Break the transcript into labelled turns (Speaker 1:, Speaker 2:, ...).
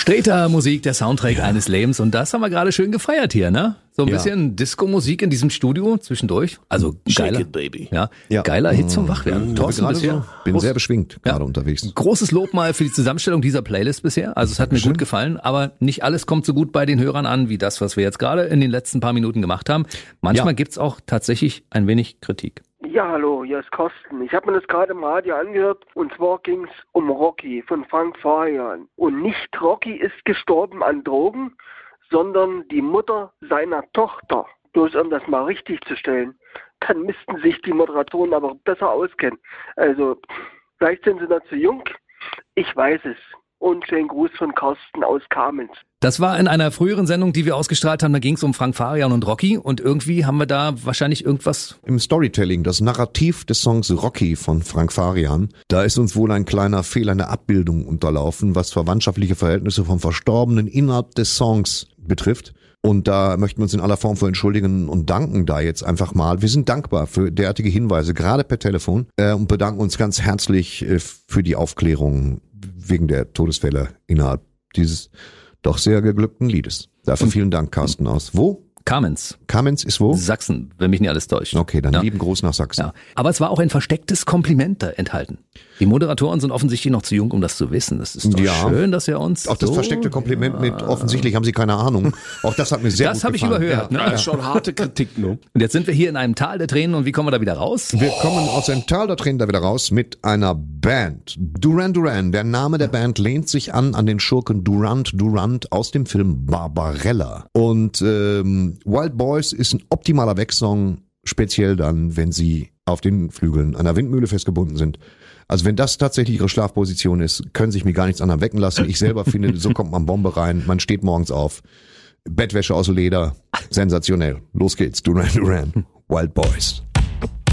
Speaker 1: Streter Musik, der Soundtrack eines Lebens. Und das haben wir gerade schön gefeiert hier, ne? So ein bisschen Disco-Musik in diesem Studio zwischendurch. Also geiler,
Speaker 2: Shake it, baby.
Speaker 1: Geiler Hit zum Wachwerden. Thorsten, bisher
Speaker 3: Bin sehr beschwingt gerade unterwegs.
Speaker 1: Großes Lob mal für die Zusammenstellung dieser Playlist bisher. Also es hat mir gut gefallen, aber nicht alles kommt so gut bei den Hörern an, wie das, was wir jetzt gerade in den letzten paar Minuten gemacht haben. Manchmal gibt's auch tatsächlich ein wenig Kritik.
Speaker 4: Ja, hallo, hier ist Carsten. Ich habe mir das gerade im Radio angehört und zwar ging es um Rocky von Frank Farian. Und nicht Rocky ist gestorben an Drogen, sondern die Mutter seiner Tochter. Bloß um das mal richtig zu stellen, dann müssten sich die Moderatoren aber besser auskennen. Also, vielleicht sind sie noch zu jung, ich weiß es. Und schönen Gruß von Carsten aus Kamenz.
Speaker 1: Das war in einer früheren Sendung, die wir ausgestrahlt haben, da ging es um Frank Farian und Rocky und irgendwie haben wir da wahrscheinlich irgendwas...
Speaker 3: Im Storytelling, das Narrativ des Songs Rocky von Frank Farian, da ist uns wohl ein kleiner Fehler in der Abbildung unterlaufen, was verwandtschaftliche Verhältnisse vom Verstorbenen innerhalb des Songs betrifft. Und da möchten wir uns in aller Form für entschuldigen und danken da jetzt einfach mal. Wir sind dankbar für derartige Hinweise, gerade per Telefon, und bedanken uns ganz herzlich für die Aufklärung wegen der Todesfälle innerhalb dieses doch sehr geglückten Liedes. Dafür vielen Dank, Carsten aus. Wo?
Speaker 1: Kamenz.
Speaker 3: Kamenz ist wo?
Speaker 1: Sachsen, wenn mich nicht alles täuscht.
Speaker 3: Okay, dann lieben Gruß nach Sachsen.
Speaker 1: Ja. Aber es war auch ein verstecktes Kompliment da enthalten. Die Moderatoren sind offensichtlich noch zu jung, um das zu wissen. Das ist doch schön, dass er uns...
Speaker 3: Auch das versteckte Kompliment mit offensichtlich haben Sie keine Ahnung. Auch das hat mir sehr gut gefallen.
Speaker 1: Das habe ich überhört.
Speaker 2: Das ist schon harte Kritik, ne?
Speaker 1: Und jetzt sind wir hier in einem Tal der Tränen und wie kommen wir da wieder raus?
Speaker 3: Wir kommen aus dem Tal der Tränen da wieder raus mit einer Band. Duran Duran. Der Name der Band lehnt sich an den Schurken Durant aus dem Film Barbarella. Und Wild Boys ist ein optimaler Wegsong, speziell dann, wenn sie auf den Flügeln einer Windmühle festgebunden sind. Also wenn das tatsächlich ihre Schlafposition ist, können sich mir gar nichts anderem wecken lassen. Ich selber finde, so kommt man Bombe rein, man steht morgens auf, Bettwäsche aus Leder, sensationell. Los geht's, Duran Duran, Wild Boys.